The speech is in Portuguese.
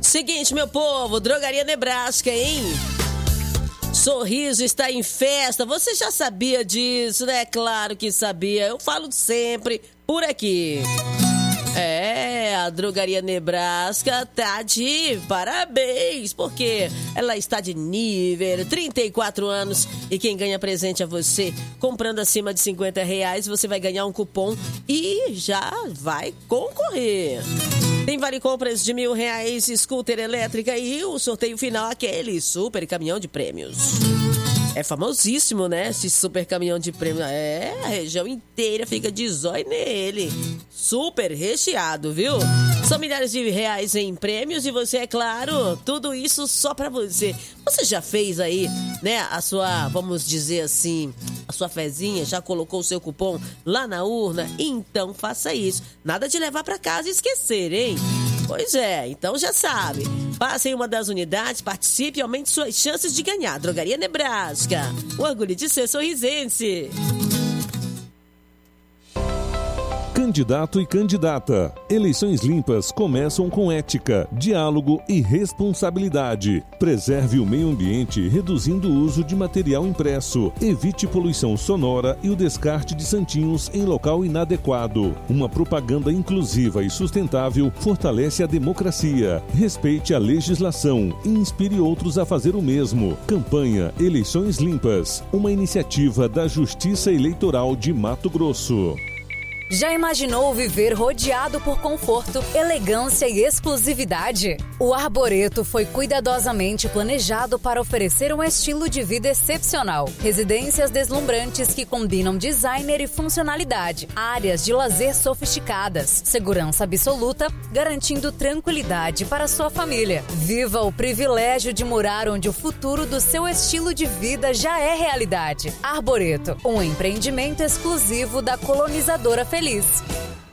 Seguinte, meu povo, Drogaria Nebraska, hein? Sorriso está em festa. Você já sabia disso, né? Claro que sabia. Eu falo sempre por aqui. A Drogaria Nebraska tá de parabéns, porque ela está de nível, 34 anos, e quem ganha presente é você. Comprando acima de R$50, você vai ganhar um cupom e já vai concorrer. Tem vale compras de R$1.000, scooter elétrica e o sorteio final, aquele super caminhão de prêmios. É famosíssimo, né? Esse super caminhão de prêmios. A região inteira fica de zóio nele. Super recheado, viu? São milhares de reais em prêmios e você, é claro, tudo isso só pra você. Você já fez aí, né, a sua, vamos dizer assim, a sua fezinha? Já colocou o seu cupom lá na urna? Então faça isso. Nada de levar pra casa e esquecer, hein? Pois é, então já sabe. Passe em uma das unidades, participe e aumente suas chances de ganhar. Drogaria Nebraska, o orgulho de ser sorrisense. Candidato e candidata. Eleições limpas começam com ética, diálogo e responsabilidade. Preserve o meio ambiente reduzindo o uso de material impresso. Evite poluição sonora e o descarte de santinhos em local inadequado. Uma propaganda inclusiva e sustentável fortalece a democracia. Respeite a legislação e inspire outros a fazer o mesmo. Campanha Eleições Limpas, uma iniciativa da Justiça Eleitoral de Mato Grosso. Já imaginou viver rodeado por conforto, elegância e exclusividade? O Arboreto foi cuidadosamente planejado para oferecer um estilo de vida excepcional. Residências deslumbrantes que combinam designer e funcionalidade. Áreas de lazer sofisticadas. Segurança absoluta, garantindo tranquilidade para sua família. Viva o privilégio de morar onde o futuro do seu estilo de vida já é realidade. Arboreto, um empreendimento exclusivo da Colonizadora Feliz.